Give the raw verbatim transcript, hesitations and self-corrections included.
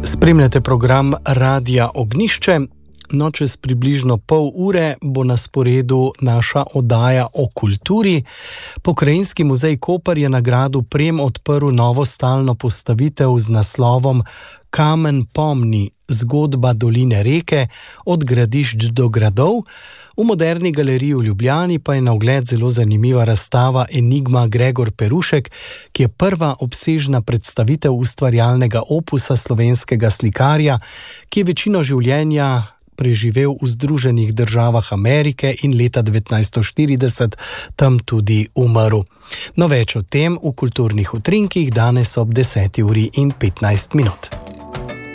Spremljate program Radia Ognjišče. No, čez približno pol ure bo na sporedu naša oddaja o kulturi. Pokrajinski muzej Koper je na gradu Prem odprl novo stalno postavitev z naslovom Kamen pomni, zgodba doline reke, od gradišč do gradov. V Moderni galeriji v Ljubljani pa je na ogled zelo zanimiva razstava Enigma Gregor Perušek, ki je prva obsežna predstavitev ustvarjalnega opusa slovenskega slikarja, ki je večino življenja preživel v Združenih državah Amerike in leta devetnajststo štirideset tam tudi umrl. No, več o tem v kulturnih utrinkih danes ob deseti uri in petnajst minut.